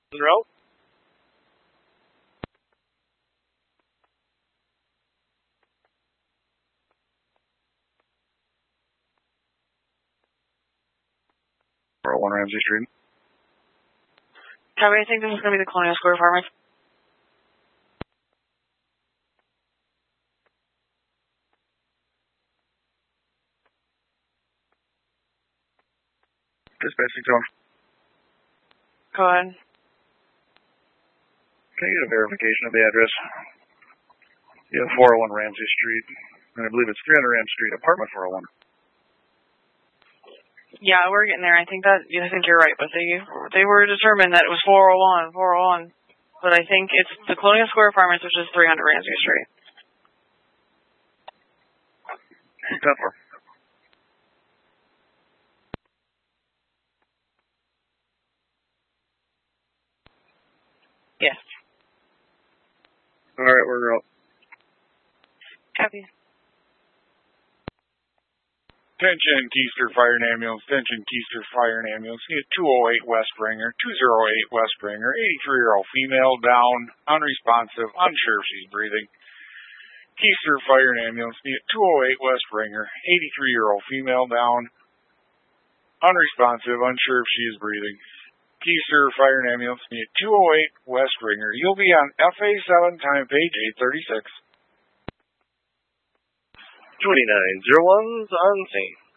Monroe? One Ramsey Street. Copy, I think this is going to be the Colonial Square Apartments. Dispatching zone. Go ahead. Can I get a verification of the address? Yeah, 401 Ramsey Street. And I believe it's 300 Ramsey Street, apartment 401. Yeah, we're getting there. I think you're right, but they were determined that it was 401. But I think it's the Colonial Square Apartments, which is 300 Ramsey Street. Pepper. Yes. All right, we're out. Copy. Attention, Keister Fire and Ambulance. Attention, Keister Fire and Ambulance. Need 208 West Springer, 208 West Springer, 83-year-old female, down, unresponsive, unsure if she's breathing. Keister Fire and Ambulance. Need 208 West Springer, 83-year-old female, down, unresponsive, unsure if she is breathing. Keister Fire and Ambulance. Need 208 West Springer. You'll be on FA7, time page 836. 2901's on scene.